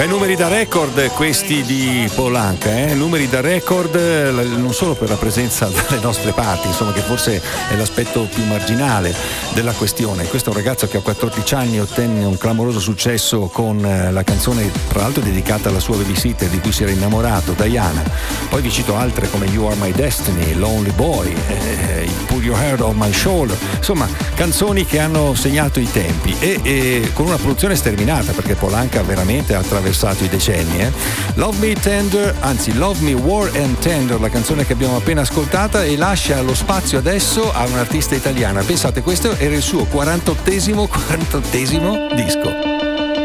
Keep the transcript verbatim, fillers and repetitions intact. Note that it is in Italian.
Beh, numeri da record questi di Polanca, eh? numeri da record non solo per la presenza dalle nostre parti, insomma, che forse è l'aspetto più marginale della questione. Questo è un ragazzo che a quattordici anni ottenne un clamoroso successo con la canzone, tra l'altro dedicata alla sua babysitter di cui si era innamorato, Diana. Poi vi cito altre come You Are My Destiny, Lonely Boy, eh, Put Your Head on My Shoulder, insomma canzoni che hanno segnato i tempi e, e con una produzione sterminata, perché Polanca veramente ha attraversato i decenni. eh. Love Me Tender, anzi Love Me War and Tender, la canzone che abbiamo appena ascoltata, e lascia lo spazio adesso a un'artista italiana. Pensate, questo era il suo quarantottesimo quarantottesimo disco.